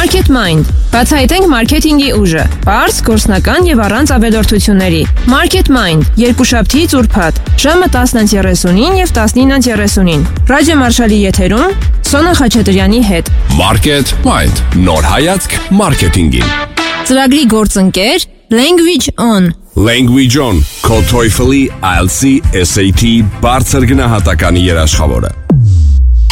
Market Mind. Բացահայտենք մարքեթինգի ուժը։ Պարզ, գործնական եւ առանց ավելորդությունների։ Market Mind. Երկուշաբթի ծուրփաթ։ Ժամը 10:30-ին եւ 19:30-ին։ Ռադիո Մարշալի եթերում Սոնա Խաչատրյանի հետ։ Market Mind. Նոր հայացք մարքեթինգին։ Ծրագրի գործընկեր Language On. Language On. Քո TOEFL-ի, IELTS-ի, SAT բարձր գնահատականի երաշխավորը։